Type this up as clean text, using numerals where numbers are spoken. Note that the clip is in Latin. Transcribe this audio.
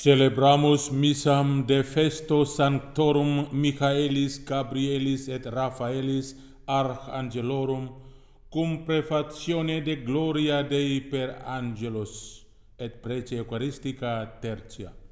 Celebramus missam de festo sanctorum Michaelis, Gabrielis et Raphaelis Archangelorum, cum prefatione de gloria Dei per angelos, et prece Eucharistica tertia.